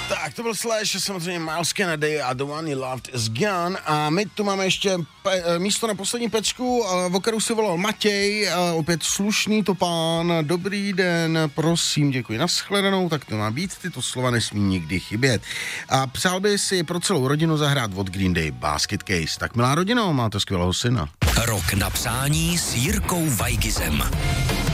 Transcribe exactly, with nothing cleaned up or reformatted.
Tak to byl Slash, samozřejmě Miles Kennedy a The One You Loved Is Gone. A my tu máme ještě pe- místo na poslední pecku, o kterou si volal Matěj, opět slušný to pán. Dobrý den, prosím, děkuji, nashledanou, tak to má být, tyto slova nesmí nikdy chybět. A přál by si pro celou rodinu zahrát od Green Day Basket Case. Tak milá rodino, máte skvělého syna. Rok na přání s Jirkou Weigizem.